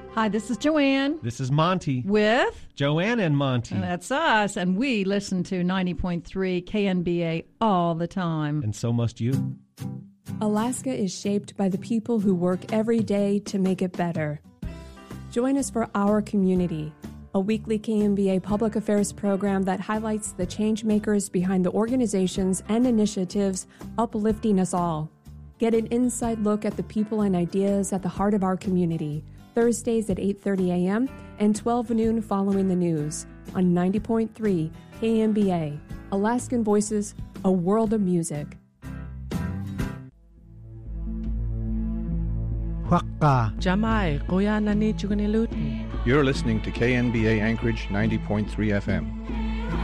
Hi, this is Joanne. This is Monty. With Joanne and Monty. And that's us, and we listen to 90.3 KNBA all the time. And so must you. Alaska is shaped by the people who work every day to make it better. Join us for Our Community, a weekly KNBA public affairs program that highlights the change makers behind the organizations and initiatives uplifting us all. Get an inside look at the people and ideas at the heart of our community, Thursdays at 8:30 a.m. and 12 noon following the news on 90.3 KNBA. Alaskan Voices, a world of music. Jamai, Goya Nani Chuganilutin. You're listening to KNBA Anchorage 90.3 FM.